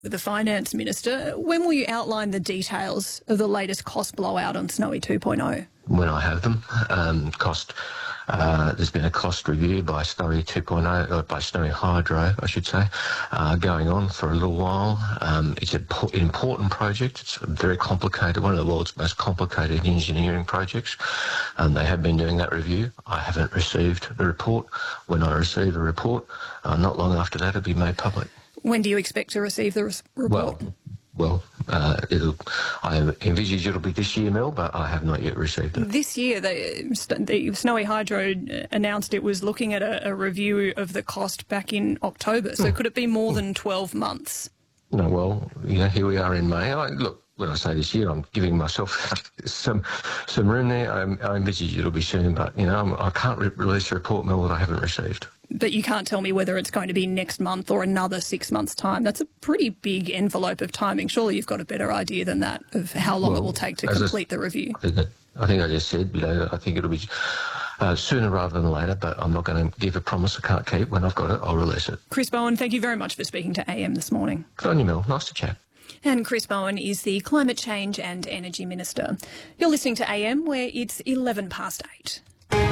The Finance Minister, when will you outline the details of the latest cost blowout on Snowy 2.0? When I have them. There's been a cost review by Snowy 2.0, or by Snowy Hydro, I should say, going on for a little while. It's an important project. It's very complicated, one of the world's most complicated engineering projects. They have been doing that review. I haven't received the report. When I receive a report, not long after that, it'll be made public. When do you expect to receive the report? Well, I envisage it'll be this year, Mel, but I have not yet received it. This year, the Snowy Hydro announced it was looking at a review of the cost back in October. So could it be more than 12 months? No, well, here we are in May. Look, when I say this year, I'm giving myself some room there. I envisage it'll be soon, but, I can't release a report, Mel, that I haven't received. But you can't tell me whether it's going to be next month or another 6 months' time. That's a pretty big envelope of timing. Surely you've got a better idea than that of how long it will take to complete the review. I think I just said, I think it'll be sooner rather than later, but I'm not going to give a promise I can't keep. When I've got it, I'll release it. Chris Bowen, thank you very much for speaking to AM this morning. Good on you, Mel. Nice to chat. And Chris Bowen is the Climate Change and Energy Minister. You're listening to AM, where it's 8:11.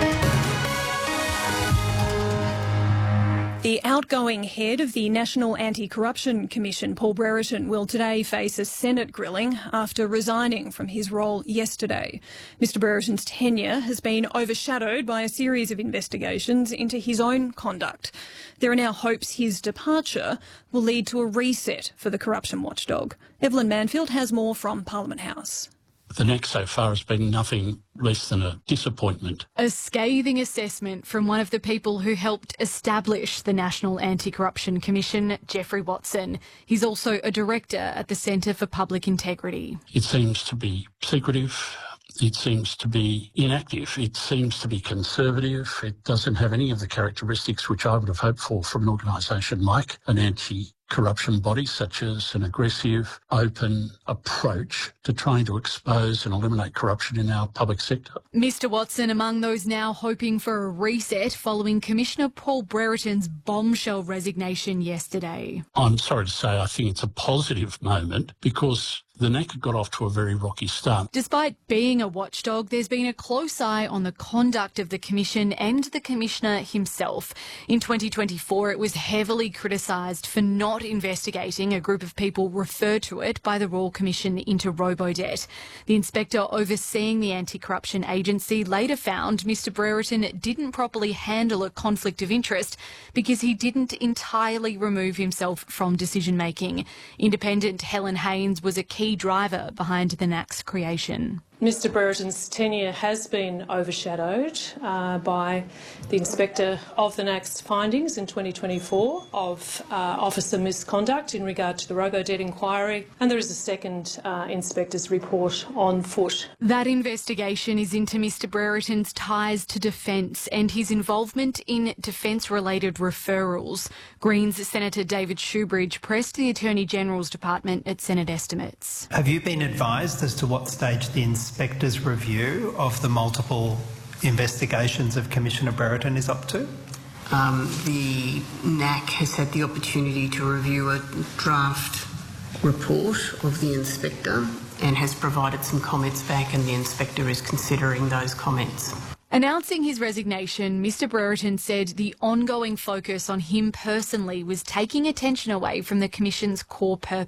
The outgoing head of the National Anti-Corruption Commission, Paul Brereton, will today face a Senate grilling after resigning from his role yesterday. Mr Brereton's tenure has been overshadowed by a series of investigations into his own conduct. There are now hopes his departure will lead to a reset for the corruption watchdog. Evelyn Manfield has more from Parliament House. The next so far has been nothing less than a disappointment. A scathing assessment from one of the people who helped establish the National Anti-Corruption Commission, Geoffrey Watson. He's also a director at the Centre for Public Integrity. It seems to be secretive. It seems to be inactive. It seems to be conservative. It doesn't have any of the characteristics which I would have hoped for from an organisation like an anti-corruption body, such as an aggressive, open approach to trying to expose and eliminate corruption in our public sector. Mr Watson among those now hoping for a reset following Commissioner Paul Brereton's bombshell resignation yesterday. I'm sorry to say I think it's a positive moment because the NACA got off to a very rocky start. Despite being a watchdog, there's been a close eye on the conduct of the Commission and the Commissioner himself. In 2024, it was heavily criticised for not investigating a group of people referred to it by the Royal Commission into robo-debt. The inspector overseeing the anti-corruption agency later found Mr Brereton didn't properly handle a conflict of interest because he didn't entirely remove himself from decision-making. Independent Helen Haynes was a key driver behind the NAC's creation. Mr Brereton's tenure has been overshadowed by the Inspector of the NAC's findings in 2024 of officer misconduct in regard to the robo-debt inquiry, and there is a second Inspector's report on foot. That investigation is into Mr Brereton's ties to Defence and his involvement in Defence-related referrals. Greens Senator David Shoebridge pressed the Attorney-General's Department at Senate estimates. Have you been advised as to what stage the Inspector's review of the multiple investigations of Commissioner Brereton is up to? The NAC has had the opportunity to review a draft report of the Inspector and has provided some comments back, and the Inspector is considering those comments. Announcing his resignation, Mr Brereton said the ongoing focus on him personally was taking attention away from the Commission's core purpose.